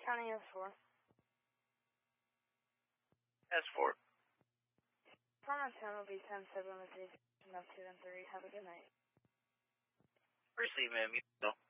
County S4. S4. Promise time will be 10-7 with the up 2 and 3. Have a good night. Receive, ma'am. You know.